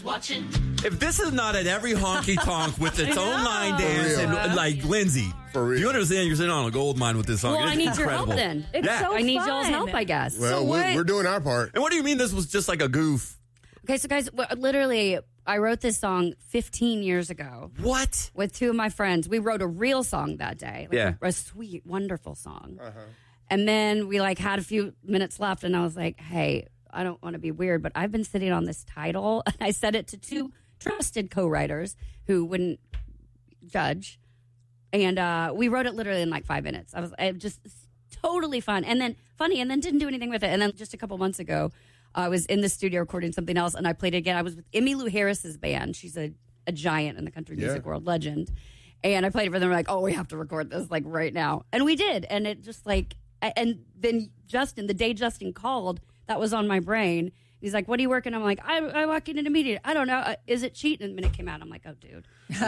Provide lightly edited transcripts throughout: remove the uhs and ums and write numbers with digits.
watching. If this is not at every honky tonk with its own line dance and like Lindsay, For real. you understand you're sitting on a gold mine with this song. Well, It's I need your help incredible. then. It's so I need fun. y'all's help, I guess. Well, we're doing our part. And what do you mean this was just like a goof? Okay, so guys, literally, I wrote this song 15 years ago What? with two of my friends. We wrote a real song that day. Like Yeah. a sweet, wonderful song. And then we had a few minutes left, and I was like, hey, I don't want to be weird, but I've been sitting on this title. And I said it to two trusted co-writers who wouldn't judge. And we wrote it literally in like 5 minutes. It just totally fun. And then funny, and then didn't do anything with it. And then just a couple months ago, I was in the studio recording something else, and I played it again. I was with Emmylou Harris's band. She's a giant in the country music world, legend. And I played it for them. We're like, oh, we have to record this like right now. And we did. And it just like, and then Justin, the day Justin called, that was on my brain. He's like, what are you working on? I'm like, I walk in immediately. I don't know. Is it cheating? And the minute it came out, I'm like, oh, dude.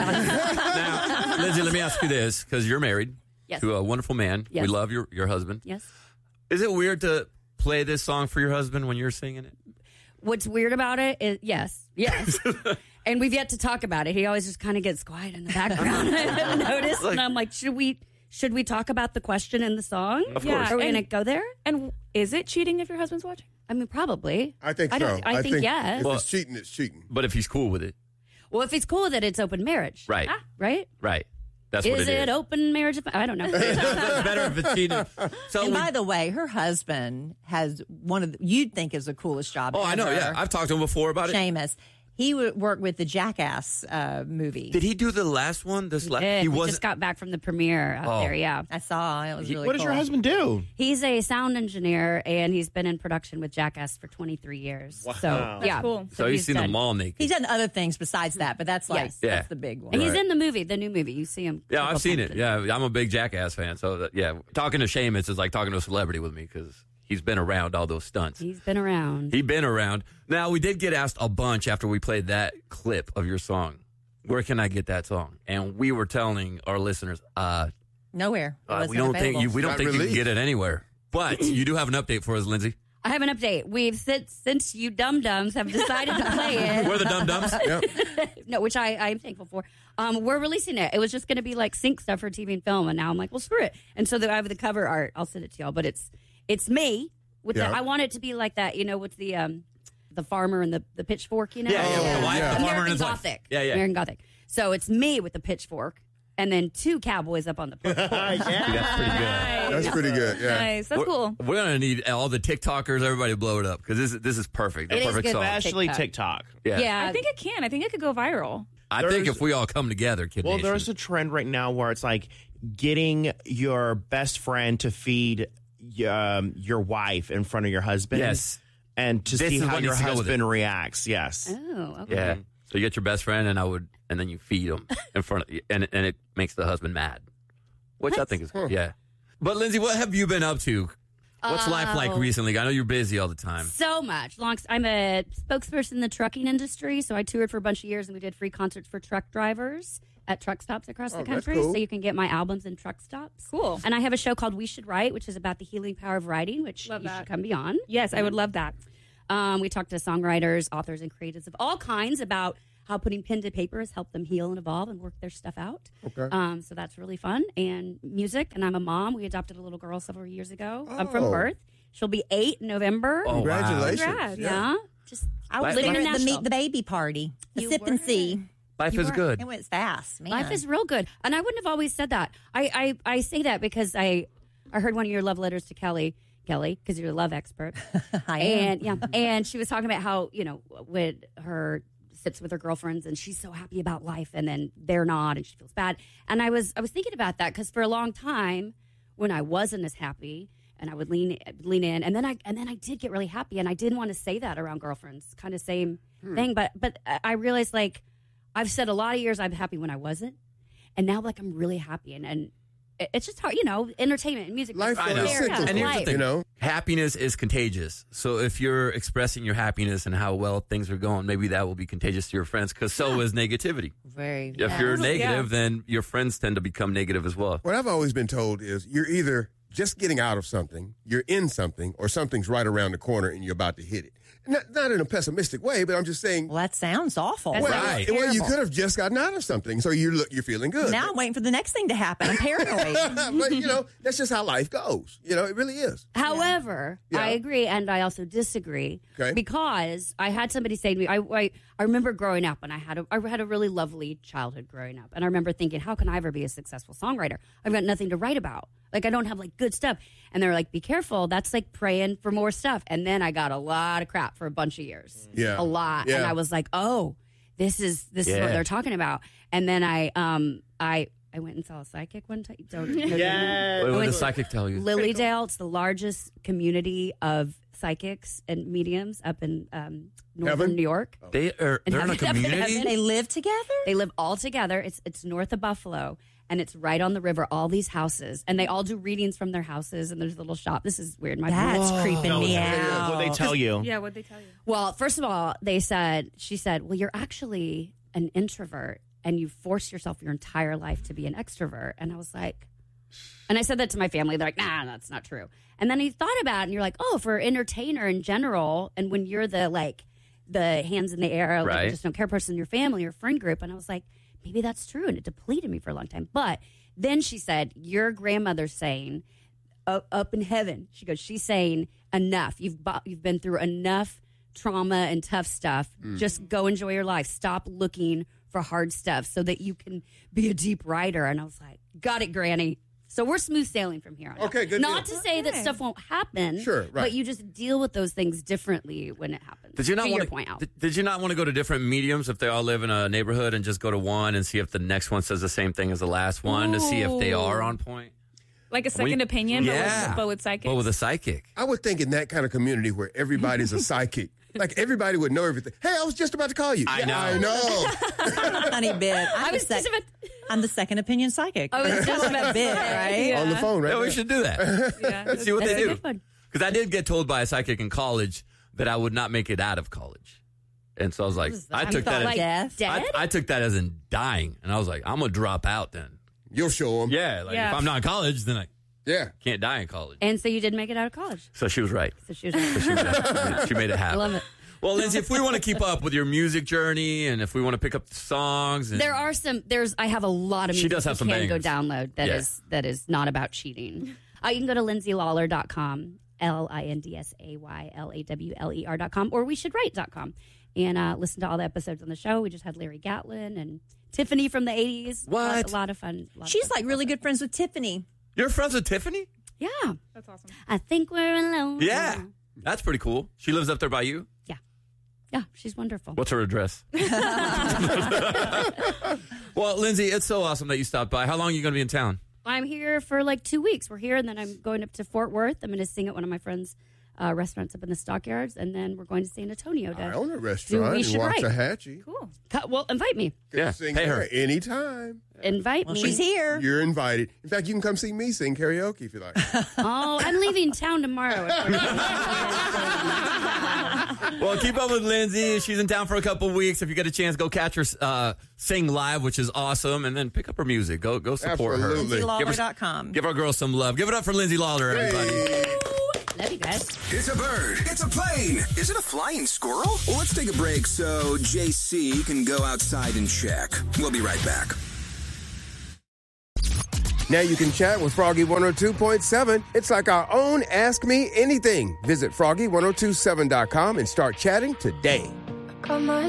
Now, Lindsay, let me ask you this, because you're married Yes. to a wonderful man. Yes. We love your husband. Yes. Is it weird to play this song for your husband when you're singing it? What's weird about it is, yes. And we've yet to talk about it. He always just kind of gets quiet in the background. I've noticed. And I'm like, should we talk about the question in the song? Of course. Are we And- going to go there? And is it cheating if your husband's watching? I mean, probably. I think so. I think yes. If Well- it's cheating, it's cheating. But if he's cool with it. Well, if he's cool with it, it's open marriage. Right. Right? Right. That's what Is it is. it open marriage? I don't know. It's better if it's cheating. So And by the way, her husband has one of you'd think is the coolest job. oh, I know. ever. Yeah. I've talked to him before about it. Seamus. He would work with the Jackass movie. Did he do the last one? This last He wasn't. just got back from the premiere out there, yeah. I saw. It was really What cool. does your husband do? He's a sound engineer, and he's been in production with Jackass for 23 years. Wow. So, That's yeah. cool. so he's seen done- them all naked. He's done other things besides that, but that's like Yes. Yeah. that's the big one. And he's Right. in the movie, the new movie. You see him. Yeah, couple I've seen times it. Yeah, I'm a big Jackass fan. So, yeah, talking to Seamus is like talking to a celebrity with me because he's been around all those stunts. He's been around. He's been around. Now, we did get asked a bunch after we played that clip of your song. Where can I get that song? And we were telling our listeners, Nowhere. It wasn't we don't think available. we don't Not think you can released. get it anywhere. But you do have an update for us, Lindsay. I have an update. We've since you dum-dums have decided to play it. We're the Dum Dums. No, which I'm thankful for. We're releasing it. It was just going to be like sync stuff for TV and film, and now I'm like, well, screw it. And so I have the cover art. I'll send it to y'all, but it's me with Yeah. the. I want it to be like that, with the farmer and the pitchfork, Yeah, with the wife, the farmer and American his wife. Gothic. Yeah. American Gothic. So it's me with the pitchfork, and then two cowboys up on the porch. That's pretty good. That's pretty good. Yeah. Nice. That's cool. We're gonna need all the TikTokers, everybody to blow it up because this is perfect. The It is perfect good. song. Especially TikTok. TikTok. Yeah. Yeah, I think it can. I think it could go viral. I think There's- if we all come together, Kid Well, Nation. there's a trend right now where it's like getting your best friend to feed your wife in front of your husband. Yes. And to This see is how what your needs to go with husband reacts. Yes. Oh, okay. Yeah. So you get your best friend, and then you feed him in front of you, and it makes the husband mad, which I think is cool. Yeah. But Lindsay, what have you been up to? What's life like recently? I know you're busy all the time. So much. I'm a spokesperson in the trucking industry, so I toured for a bunch of years, and we did free concerts for truck drivers at truck stops across the that's country, cool. so you can get my albums in truck stops. Cool. And I have a show called We Should Write, which is about the healing power of writing, which Love you that. should come beyond. Yes, I would love that. We talk to songwriters, authors, and creatives of all kinds about how putting pen to paper has helped them heal and evolve and work their stuff out. Okay. So that's really fun. And music, and I'm a mom. We adopted a little girl several years ago. I'm from Oh. birth. She'll be 8 in November. Oh, wow. Congratulations. Congrats. Yeah. Just I was living there in at the Nashville. Meet the Baby party. The You sip and were. see. Life You is were. good. It went fast, man. Life is real good. And I wouldn't have always said that. I say that because I heard one of your love letters to Kelly, because you're a love expert. I am. And she was talking about how, when her sits with her girlfriends and she's so happy about life and then they're not and she feels bad. And I was thinking about that because for a long time when I wasn't as happy and I would lean in and then I did get really happy and I didn't want to say that around girlfriends, kind of same thing. But I realized like I've said a lot of years I'm happy when I wasn't. And now like I'm really happy and it's just hard, entertainment and music. Life I know. is cyclical, And here's the thing. you know? Happiness is contagious. So if you're expressing your happiness and how well things are going, maybe that will be contagious to your friends because so is negativity. Very. If you're negative, then your friends tend to become negative as well. What I've always been told is you're either just getting out of something, you're in something, or something's right around the corner and you're about to hit it. Not in a pessimistic way, but I'm just saying. Well, that sounds awful. That's Right. Well, you terrible. could have just gotten out of something, so you're feeling good. Now I'm waiting for the next thing to happen. I'm paranoid. But that's just how life goes. It really is. However, Yeah. I agree and I also disagree Okay. because I had somebody say to me, I remember growing up and I had a really lovely childhood growing up. And I remember thinking, how can I ever be a successful songwriter? I've got nothing to write about. Like, I don't have like good stuff. And they were like, be careful. That's like praying for more stuff. And then I got a lot of crap for a bunch of years. Yeah. A lot. Yeah. And I was like, oh, this is what Yeah. they're talking about. And then I went and saw a psychic one time. Yes. What did went- the psychic tell you? Lilydale, it's the largest community of psychics and mediums up in northern Heaven? New York. They're in a heaven. community. They live together? They live all together. It's north of Buffalo, and it's right on the river. All these houses, and they all do readings from their houses. And there's a little shop. This is weird. That's creeping me out. What they tell you? Yeah, what'd they tell you? Well, first of all, she said, well, you're actually an introvert, and you forced yourself your entire life to be an extrovert. And I was like, and I said that to my family. They're like, nah, that's not true. And then he thought about it, and you're like, oh, for an entertainer in general, and when you're the hands in the air, like, Right. just don't care person in your family or friend group. And I was like, maybe that's true. And it depleted me for a long time. But then she said, your grandmother's saying, up in heaven, she's saying, enough. You've been through enough trauma and tough stuff. Just go enjoy your life. Stop looking for hard stuff so that you can be a deep writer. And I was like, got it, Granny. So we're smooth sailing from here on out. Okay, good Not deal. to say that Okay. stuff won't happen. Sure, right. But you just deal with those things differently when it happens. Did you not to want your point out? Did you not want to go to different mediums if they all live in a neighborhood and just go to one and see if the next one says the same thing as the last one to see if they are on point? Like a second opinion, Yeah. but with psychics? But with a psychic. I would think in that kind of community where everybody's a psychic, like everybody would know everything. Hey, I was just about to call you. I Yeah, know. I know. Honey bit. I'm the second opinion psychic. I was just about to bit, say. right? On the phone, right? Yeah, we there. should do that. Yeah. Let's see what That's they a do. good one. Because I did get told by a psychic in college that I would not make it out of college. And so I was like, I took that like as death? Dead? I took that as in dying. And I was like, I'm going to drop out then. You'll show them. Yeah, like Yeah. if I'm not in college, then I Yeah. can't die in college. And so you did make it out of college. So she was right. So she was right. She made it happen. I love it. Well, Lindsay, if we want to keep up with your music journey and if we want to pick up the songs, and There are I have a lot of She music does have you some can go bangers. download Yeah. that is not about cheating. You can go to lindsaylawler.com, LINDSAYLAWLER.com, or weshouldwrite.com, and listen to all the episodes on the show. We just had Larry Gatlin and Tiffany from the 80s. What? A lot of fun. She's like really good friends with Tiffany. You're friends with Tiffany? Yeah. That's awesome. I think we're alone. Yeah. That's pretty cool. She lives up there by you? Yeah. Yeah, she's wonderful. What's her address? Well, Lindsay, it's so awesome that you stopped by. How long are you going to be in town? I'm here for like 2 weeks. We're here, and then I'm going up to Fort Worth. I'm going to sing at one of my friends' restaurants up in the Stockyards, and then we're going to San Antonio. I To own a restaurant We in Should Write. Waxahachie. Cool. Well, invite me. Yeah, Sing pay her. there anytime. Invite Well, me. she's here. You're invited. In fact, you can come see me sing karaoke if you like. Oh, I'm leaving town tomorrow. Well, keep up with Lindsay. She's in town for a couple weeks. If you get a chance, go catch her sing live, which is awesome, and then pick up her music. Go support Absolutely. her. Lindsaylawler.com. Give our girls some love. Give it up for Lindsay Lawler, everybody. Love you guys. It's a bird. It's a plane. Is it a flying squirrel? Well, let's take a break so JC can go outside and check. We'll be right back. Now you can chat with Froggy 102.7. It's like our own Ask Me Anything. Visit Froggy1027.com and start chatting today.